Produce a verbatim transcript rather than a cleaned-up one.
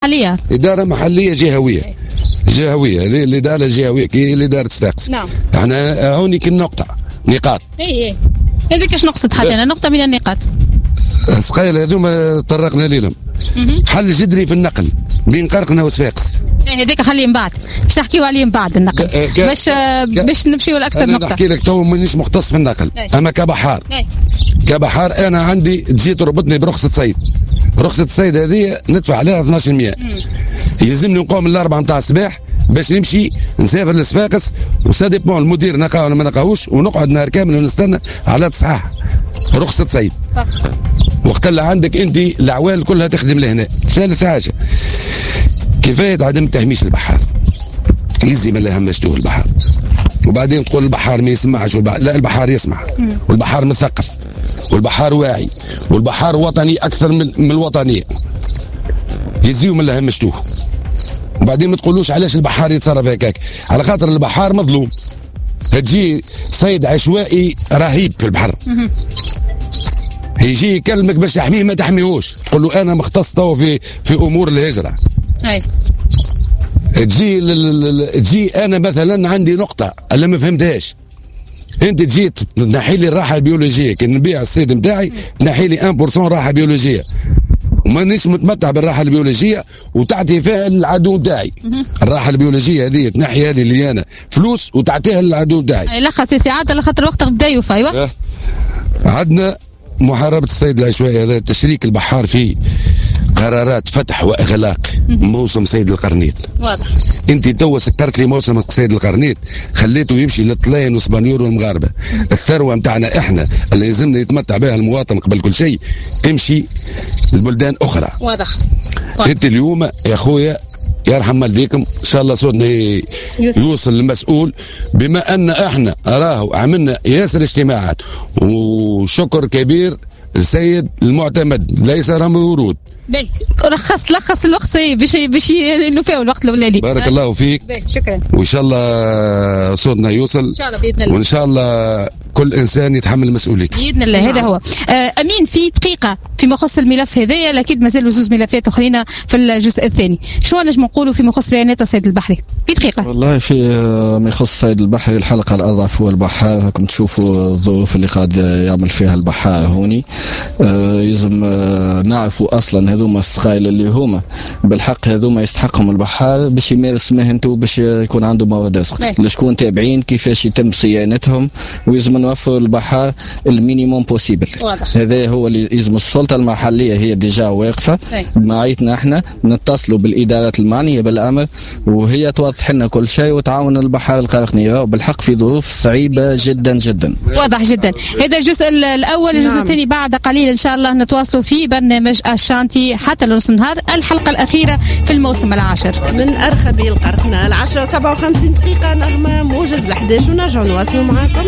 محليه اداره محليه جهويه جهويه هذه الاداره الجهويه كي الاداره صفاقس. نعم. احنا هوني كالنقطه نقاط. اي اي هذيك اش نقصد حتى انا نقطه من النقاط. سقايل هذوما طرقنا لهم حل جذري في النقل بين قرقنة وصفاقس. ايه هذيك خليه من بعد باش نحكيو عليه من بعد النقل باش باش نمشيو لاكثر نقطه. نحكي لك تو مانيش مختص في النقل. أي. اما كبحار أي. كبحار انا عندي تجي تربطني برخصه صيد. رخصه الصيد هذه ندفع عليها اثناش بالمئة. يلزمني نقوم من الأربعة نتاع الصباح باش نمشي نسافر لصفاقس وسا ديبون المدير نقا ولا ما نقاوش ونقعد نهار كامل ونستنى على تصحاح رخصه صيد. وقت اللي عندك انت العوائل كلها تخدم لهنا. ثالث حاجه كفايه عدم تهميش البحار. يزي من همشتوه البحار وبعدين تقول البحار ما يسمعش والبحار. لا البحار يسمع والبحار مثقف والبحار واعي والبحار وطني اكثر من, من الوطنيه. يزيو من همشتوه وبعدين ما تقولوش علاش البحار يتصرف هكاك على خاطر البحار مظلوم. تجي صيد عشوائي رهيب في البحر يجي يكلمك باش تحميه ما تحميهوش تقول له انا مختص تو في في امور الهجره. اي تجي تجي انا مثلا عندي نقطه انا ما فهمتهاش انت تجي تنحي لي الراحه البيولوجيه كي نبيع الصيد نتاعي تنحي لي واحد بالمئة راحه بيولوجيه ومانيش متمتع بالراحه البيولوجيه وتعطي فيها العدو نتاعي. الراحه البيولوجيه هذه تنحي هذه اللي انا فلوس وتعطيها للعدو نتاعي. لخص ساعات على خاطر وقتك بدا يوفى. ايوا أه. عندنا محاربة الصيد العشوائي هذا تشريك البحار فيه قرارات فتح واغلاق موسم صيد القرنيط. واضح. انت توا سكرت لي موسم صيد القرنيط خليته يمشي للطلاين والسبانيور والمغاربه. الثروه نتاعنا احنا اللي لازمنا يتمتع بها المواطن قبل كل شيء تمشي لبلدان اخرى. واضح. انت اليوم يا خويا يرحم والديكم ان شاء الله صوتنا يوصل للمسؤول بما ان احنا راهو عملنا ياسر اجتماعات وشكر كبير السيد المعتمد ليس رامي ورود. باهي رخص لخص الوقت باش باش نوفاو الوقت الاولاني. بارك الله فيك. باهي شكرا. وان شاء الله صوتنا يوصل ان شاء الله باذن الله وان شاء الله كل انسان يتحمل مسؤوليته باذن الله. هذا هو. آه امين في دقيقه فيما يخص الملف هذايا اكيد مازالوا زوج ملفات اخرين في الجزء الثاني. شو نجم نقولوا فيما يخص بيانات الصيد البحري في دقيقه؟ والله في ما يخص الصيد البحري الحلقه الاضعف هو البحار. راكم تشوفوا الظروف اللي قاعد يعمل فيها البحار هوني. آه يلزم آه نعرفوا اصلا هذوما السقايل اللي هما بالحق هذوما يستحقهم البحار باش يمارس مهنته باش يكون عنده مواد رزق. لشكون تابعين كيفاش يتم صيانتهم ويلزم نوفر البحار المينيموم بوسيبل. هذا هو اللي يلزم السلطه المحليه هي ديجا واقفه معايتنا احنا نتصلوا بالادارات المعنيه بالامر وهي توضح لنا كل شيء وتعاون البحار القرقني بالحق في ظروف صعيبه جدا جدا. واضح جدا. هذا الجزء الاول. الجزء نعم. الثاني بعد قليل ان شاء الله نتواصلوا في برنامج الشانتي حتى لنص النهار الحلقه الاخيره في الموسم العاشر من ارخبي القرقنه العشرة سبعة وخمسين دقيقه نغمه موجز الحداش ونرجعوا نواصلوا معاكم